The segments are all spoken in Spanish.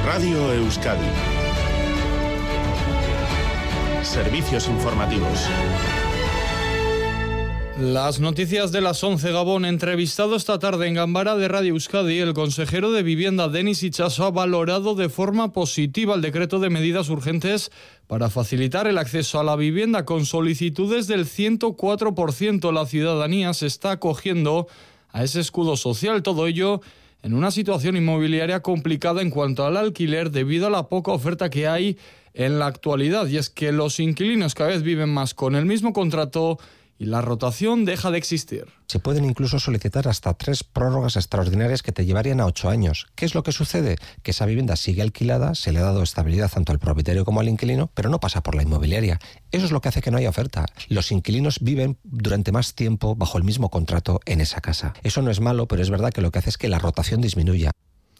Radio Euskadi. Servicios informativos. Las noticias de las 11, Gabón. Entrevistado esta tarde en Gambara de Radio Euskadi, el consejero de Vivienda, Denis Itxaso, ha valorado de forma positiva el decreto de medidas urgentes para facilitar el acceso a la vivienda. Con solicitudes del 104%, la ciudadanía se está acogiendo a ese escudo social. Todo ello en una situación inmobiliaria complicada en cuanto al alquiler debido a la poca oferta que hay en la actualidad. Y es que los inquilinos cada vez viven más con el mismo contrato y la rotación deja de existir. Se pueden incluso solicitar hasta 3 prórrogas extraordinarias que te llevarían a 8 años. ¿Qué es lo que sucede? Que esa vivienda sigue alquilada, se le ha dado estabilidad tanto al propietario como al inquilino, pero no pasa por la inmobiliaria. Eso es lo que hace que no haya oferta. Los inquilinos viven durante más tiempo bajo el mismo contrato en esa casa. Eso no es malo, pero es verdad que lo que hace es que la rotación disminuya.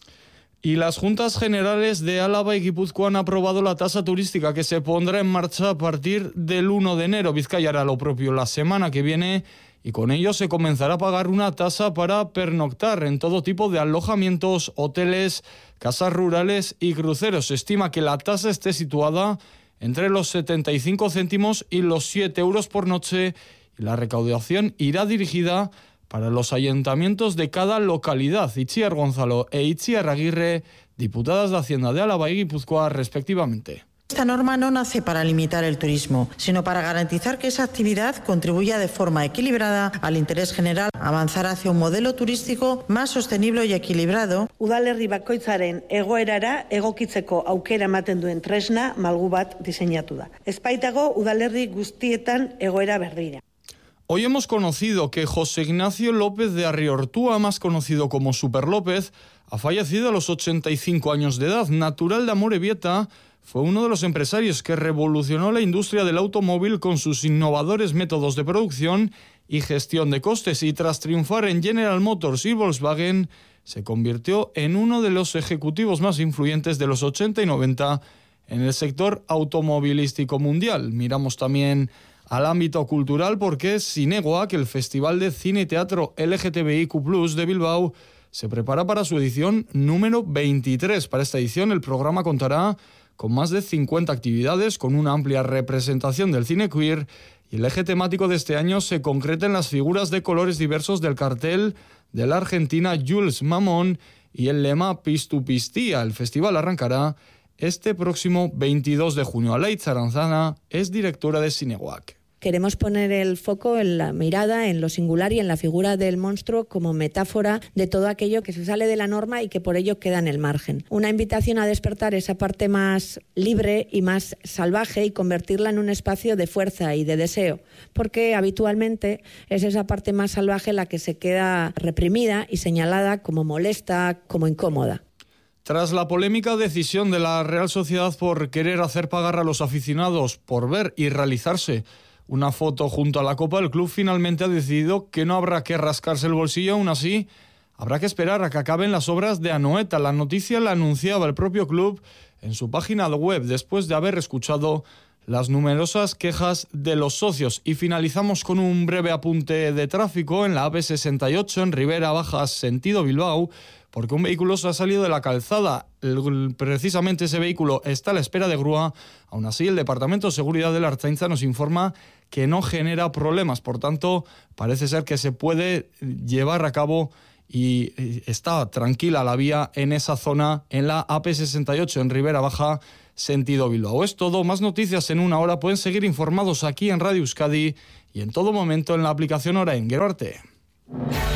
Y las Juntas Generales de Álava y Guipúzcoa han aprobado la tasa turística que se pondrá en marcha a partir del 1 de enero. Vizcaya hará lo propio la semana que viene y con ello se comenzará a pagar una tasa para pernoctar en todo tipo de alojamientos, hoteles, casas rurales y cruceros. Se estima que la tasa esté situada entre los 75 céntimos y los 7 euros por noche y la recaudación irá dirigida para los ayuntamientos de cada localidad. Itziar Gonzalo e Itziar Aguirre, diputadas de Hacienda de Álava y Guipúzcoa respectivamente. Esta norma no nace para limitar el turismo, sino para garantizar que esa actividad contribuya de forma equilibrada al interés general, avanzar hacia un modelo turístico más sostenible y equilibrado. Udalerri bakoitzaren egoerara egokitzeko aukera ematen duen tresna malgu bat diseinatu da. Ez baitago udalerri guztietan egoera berdina. Hoy hemos conocido que José Ignacio López de Arriortúa, más conocido como Super López, ha fallecido a los 85 años de edad. Natural de Amorebieta, fue uno de los empresarios que revolucionó la industria del automóvil con sus innovadores métodos de producción y gestión de costes, y tras triunfar en General Motors y Volkswagen, se convirtió en uno de los ejecutivos más influyentes de los 80 y 90 en el sector automovilístico mundial. Miramos también al ámbito cultural porque Zinegoak, el Festival de Cine y Teatro LGTBIQ+ de Bilbao, se prepara para su edición número 23. Para esta edición el programa contará con más de 50 actividades, con una amplia representación del cine queer, y el eje temático de este año se concreta en las figuras de colores diversos del cartel de la argentina Jules Mamón y el lema Pistupistía. El festival arrancará este próximo 22 de junio. Alaitz Aranzana es directora de Zinegoak. Queremos poner el foco en la mirada, en lo singular y en la figura del monstruo como metáfora de todo aquello que se sale de la norma y que por ello queda en el margen. Una invitación a despertar esa parte más libre y más salvaje y convertirla en un espacio de fuerza y de deseo, porque habitualmente es esa parte más salvaje la que se queda reprimida y señalada como molesta, como incómoda. Tras la polémica decisión de la Real Sociedad por querer hacer pagar a los aficionados por ver y realizarse una foto junto a la Copa, el club finalmente ha decidido que no habrá que rascarse el bolsillo. Aún así, habrá que esperar a que acaben las obras de Anoeta. La noticia la anunciaba el propio club en su página web después de haber escuchado las numerosas quejas de los socios. Y finalizamos con un breve apunte de tráfico en la AP68 en Ribera Baja, sentido Bilbao, porque un vehículo se ha salido de la calzada. Precisamente ese vehículo está a la espera de grúa. Aún así, el Departamento de Seguridad de la Ertzaintza nos informa que no genera problemas. Por tanto, parece ser que se puede llevar a cabo y está tranquila la vía en esa zona, en la AP68 en Ribera Baja, sentido Bilbao. Es todo. Más noticias en una hora. Pueden seguir informados aquí en Radio Euskadi y en todo momento en la aplicación Orain. Gero arte.